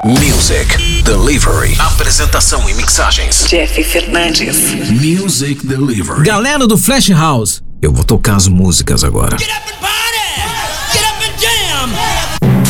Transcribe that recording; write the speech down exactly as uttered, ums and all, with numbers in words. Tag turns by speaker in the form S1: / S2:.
S1: Music Delivery. Apresentação e mixagens
S2: Jeff Fernandes.
S1: Music Delivery.
S3: Galera do Flash House,
S1: eu vou tocar as músicas agora.